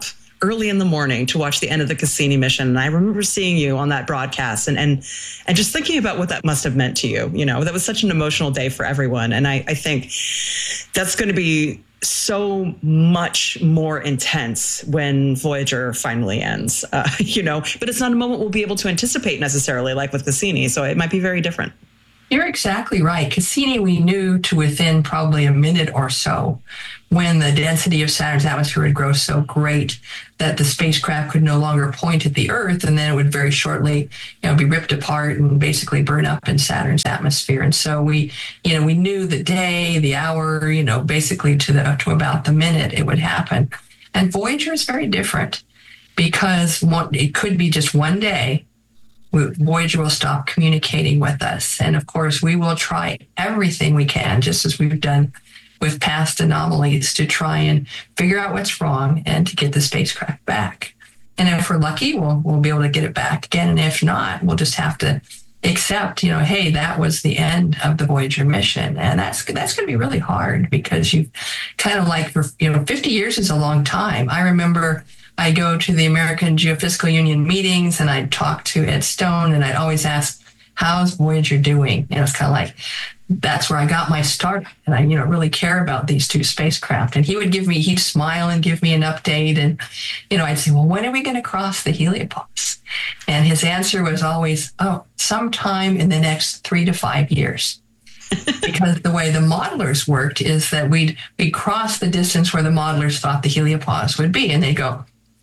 early in the morning to watch the end of the Cassini mission. And I remember seeing you on that broadcast and just thinking about what that must have meant to you. You know, that was such an emotional day for everyone. And I think that's going to be so much more intense when Voyager finally ends, you know, but it's not a moment we'll be able to anticipate necessarily like with Cassini. So it might be very different. You're exactly right. Cassini, we knew to within probably a minute or so when the density of Saturn's atmosphere would grow so great that the spacecraft could no longer point at the Earth, and then it would very shortly, be ripped apart and basically burn up in Saturn's atmosphere. And so we knew the day, the hour, basically to about the minute it would happen. And Voyager is very different because it could be just one day. Voyager will stop communicating with us. And of course, we will try everything we can, just as we've done with past anomalies, to try and figure out what's wrong and to get the spacecraft back. And if we're lucky, we'll be able to get it back again. And if not, we'll just have to accept, hey, that was the end of the Voyager mission. And that's going to be really hard because you kind of 50 years is a long time. I remember I go to the American Geophysical Union meetings and I'd talk to Ed Stone and I'd always ask, how's Voyager doing? And it's kind of like, that's where I got my start. And I, really care about these two spacecraft. And he'd smile and give me an update. And, I'd say, well, when are we going to cross the heliopause? And his answer was always, sometime in the next 3 to 5 years. Because the way the modelers worked is that we'd cross the distance where the modelers thought the heliopause would be. And they'd go,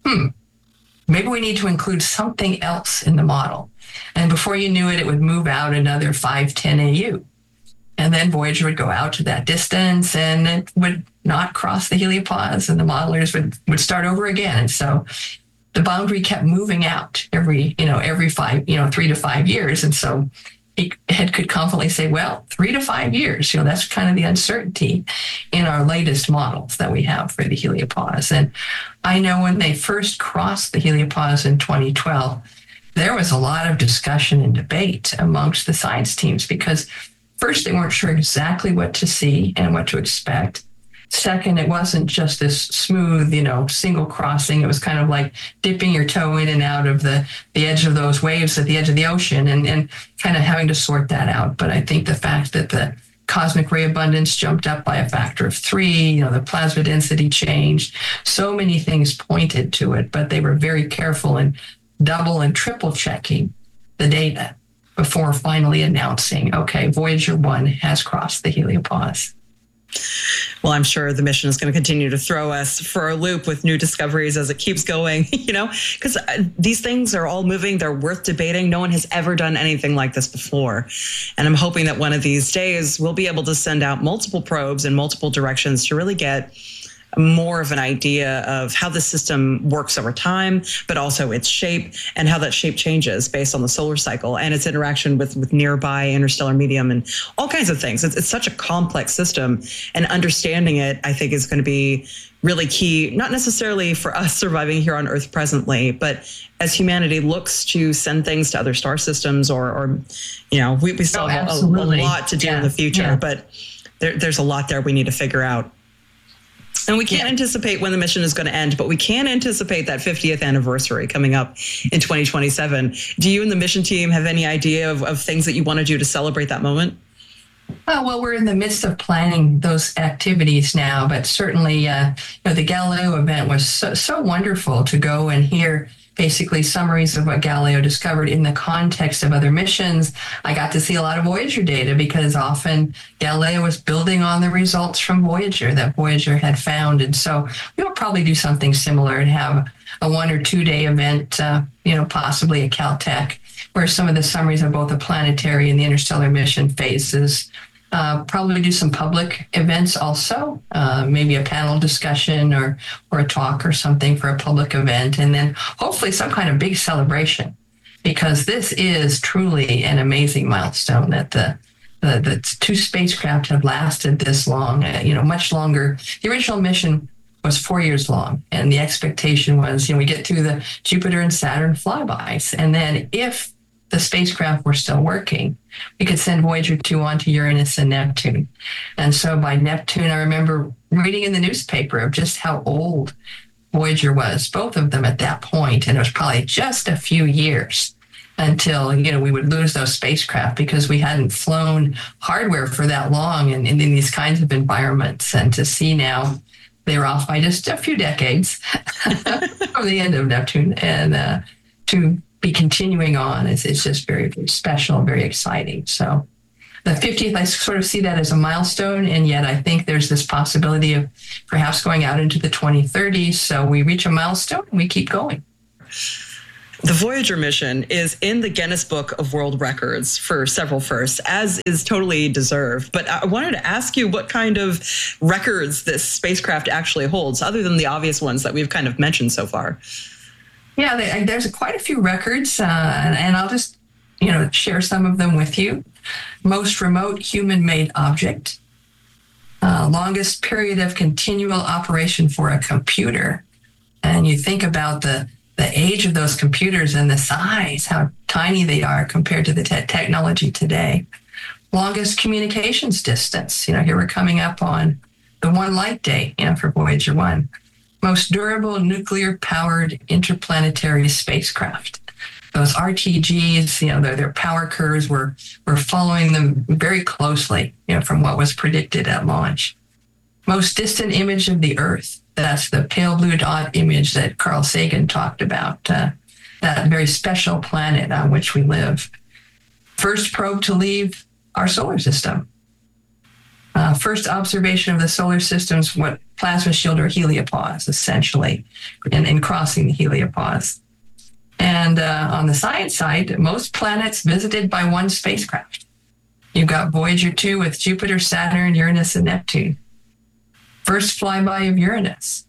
maybe we need to include something else in the model. And before you knew it, it would move out another 5-10 AU. And then Voyager would go out to that distance and it would not cross the heliopause and the modelers would start over again. And so the boundary kept moving out every 3 to 5 years. And so Ed could confidently say, well, 3 to 5 years, that's kind of the uncertainty in our latest models that we have for the heliopause. And I know when they first crossed the heliopause in 2012, there was a lot of discussion and debate amongst the science teams because first, they weren't sure exactly what to see and what to expect. Second, it wasn't just this smooth, single crossing. It was kind of like dipping your toe in and out of the edge of those waves at the edge of the ocean and kind of having to sort that out. But I think the fact that the cosmic ray abundance jumped up by a factor of 3, the plasma density changed, so many things pointed to it, but they were very careful in double and triple checking the data before finally announcing, okay, Voyager 1 has crossed the heliopause. Well, I'm sure the mission is going to continue to throw us for a loop with new discoveries as it keeps going, because these things are all moving. They're worth debating. No one has ever done anything like this before. And I'm hoping that one of these days we'll be able to send out multiple probes in multiple directions to really get more of an idea of how the system works over time, but also its shape and how that shape changes based on the solar cycle and its interaction with nearby interstellar medium and all kinds of things. It's such a complex system, and understanding it, I think, is going to be really key, not necessarily for us surviving here on Earth presently, but as humanity looks to send things to other star systems or we still have a lot to do in the future, but there's a lot there we need to figure out. And we can't anticipate when the mission is going to end, but we can anticipate that 50th anniversary coming up in 2027. Do you and the mission team have any idea of things that you want to do to celebrate that moment? Well, we're in the midst of planning those activities now, but certainly, the Galileo event was so wonderful to go and hear basically summaries of what Galileo discovered in the context of other missions. I got to see a lot of Voyager data because often Galileo was building on the results from Voyager that Voyager had found. And so we'll probably do something similar and have a 1 or 2 day event, possibly at Caltech, where some of the summaries of both the planetary and the interstellar mission phases. Probably do some public events also, maybe a panel discussion or a talk or something for a public event, and then hopefully some kind of big celebration, because this is truly an amazing milestone that the two spacecraft have lasted this long, much longer. The original mission was 4 years long, and the expectation was, we get through the Jupiter and Saturn flybys, and then if the spacecraft were still working, we could send Voyager 2 on to Uranus and Neptune. And so by Neptune, I remember reading in the newspaper of just how old Voyager was, both of them at that point, and it was probably just a few years until, we would lose those spacecraft because we hadn't flown hardware for that long and in these kinds of environments. And to see now they're off by just a few decades from the end of Neptune, and to be continuing on is just very, very special, very exciting. So the 50th, I sort of see that as a milestone, and yet I think there's this possibility of perhaps going out into the 2030s. So we reach a milestone and we keep going. The Voyager mission is in the Guinness Book of World Records for several firsts, as is totally deserved. But I wanted to ask you what kind of records this spacecraft actually holds, other than the obvious ones that we've kind of mentioned so far. Yeah, there's quite a few records, and I'll just share some of them with you. Most remote human-made object, longest period of continual operation for a computer. And you think about the age of those computers and the size, how tiny they are compared to the technology today. Longest communications distance. Here we're coming up on the one light day, for Voyager 1. Most durable nuclear-powered interplanetary spacecraft. Those RTGs, their power curves, we're following them very closely, from what was predicted at launch. Most distant image of the Earth. That's the pale blue dot image that Carl Sagan talked about, that very special planet on which we live. First probe to leave our solar system. First observation of the solar system's what plasma shield or heliopause, essentially, in crossing the heliopause. And on the science side, most planets visited by one spacecraft. You've got Voyager 2 with Jupiter, Saturn, Uranus, and Neptune. First flyby of Uranus.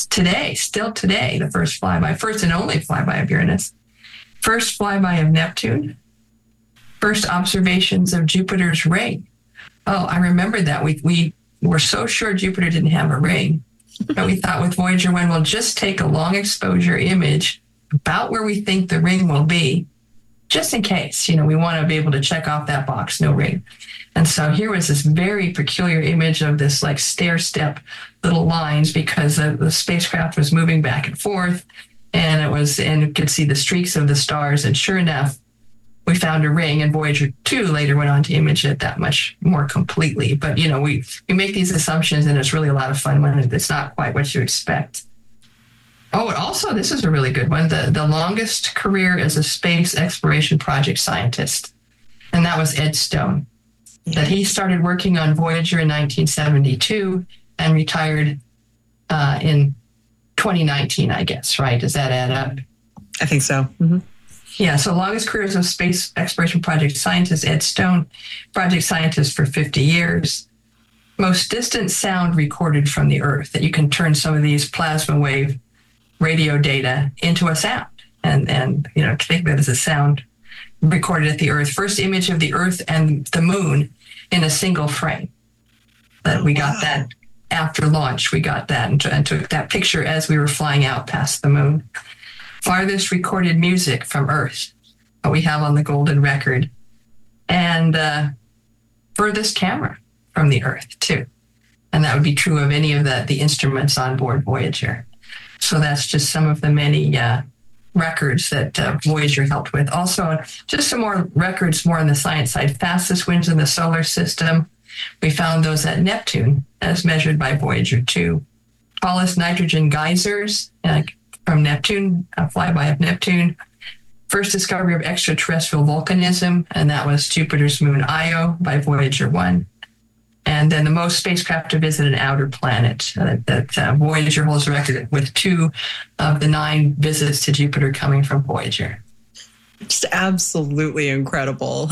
Still today, the first flyby, first and only flyby of Uranus. First flyby of Neptune. First observations of Jupiter's ring. Oh, I remember that. We were so sure Jupiter didn't have a ring, but we thought with Voyager 1, we'll just take a long exposure image about where we think the ring will be, just in case, we want to be able to check off that box, no ring. And so here was this very peculiar image of this like stair-step little lines because the spacecraft was moving back and forth, and you could see the streaks of the stars. And sure enough, we found a ring, and Voyager 2 later went on to image it that much more completely. But, we make these assumptions, and it's really a lot of fun when it's not quite what you expect. Oh, and also, this is a really good one, the longest career as a space exploration project scientist. And that was Ed Stone. That he started working on Voyager in 1972 and retired in 2019, I guess, right? Does that add up? I think so. Mm-hmm. Yeah, so longest career as a space exploration project scientist, Ed Stone, project scientist for 50 years. Most distant sound recorded from the Earth, that you can turn some of these plasma wave radio data into a sound and think of it as a sound recorded at the Earth. First image of the Earth and the moon in a single frame. That we got that after launch. We got that and took that picture as we were flying out past the moon. Farthest recorded music from Earth, what we have on the golden record. And furthest camera from the Earth, too. And that would be true of any of the instruments on board Voyager. So that's just some of the many records that Voyager helped with. Also, just some more records more on the science side. Fastest winds in the solar system. We found those at Neptune, as measured by Voyager 2. Tallest nitrogen geysers from Neptune, a flyby of Neptune. First discovery of extraterrestrial volcanism, and that was Jupiter's moon Io by Voyager 1. And then the most spacecraft to visit an outer planet. That Voyager holds the record with 2 of the 9 visits to Jupiter coming from Voyager. Just absolutely incredible.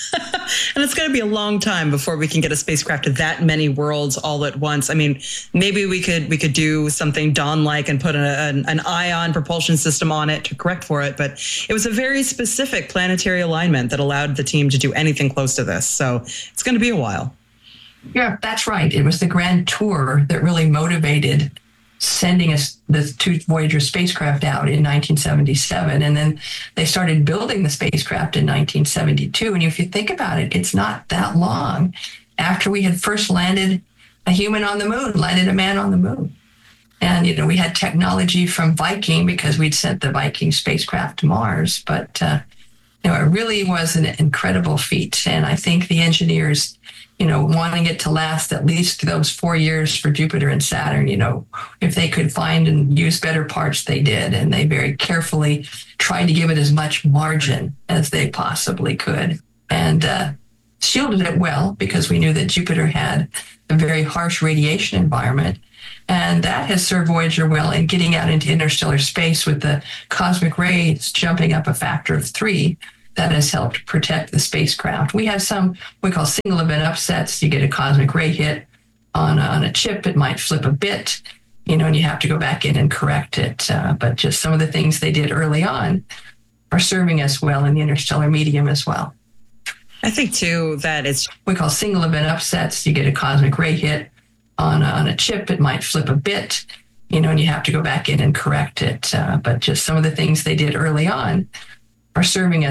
And it's going to be a long time before we can get a spacecraft to that many worlds all at once. I mean, maybe we could do something Dawn-like and put an ion propulsion system on it to correct for it. But it was a very specific planetary alignment that allowed the team to do anything close to this. So it's going to be a while. Yeah, that's right. It was the Grand Tour that really motivated sending us the 2 Voyager spacecraft out in 1977. And then they started building the spacecraft in 1972. And if you think about it, it's not that long after we had first landed a human on the moon, landed a man on the moon. And, we had technology from Viking because we'd sent the Viking spacecraft to Mars. But, it really was an incredible feat. And I think the engineers, wanting it to last at least those 4 years for Jupiter and Saturn, if they could find and use better parts, they did. And they very carefully tried to give it as much margin as they possibly could. And shielded it well because we knew that Jupiter had a very harsh radiation environment. And that has served Voyager well in getting out into interstellar space with the cosmic rays jumping up a factor of 3. That has helped protect the spacecraft. We have some we call single event upsets. You get a cosmic ray hit on a chip, it might flip a bit, and you have to go back in and correct it. But just some of the things they did early on are serving us well in the interstellar medium as well. I think, too, that it's we call single event upsets. You get a cosmic ray hit on a chip, it might flip a bit, and you have to go back in and correct it. But just some of the things they did early on are serving us